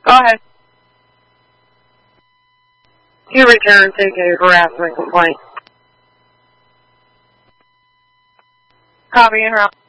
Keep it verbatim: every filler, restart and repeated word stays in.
Go ahead. You return take a harassment complaint. Copy and route.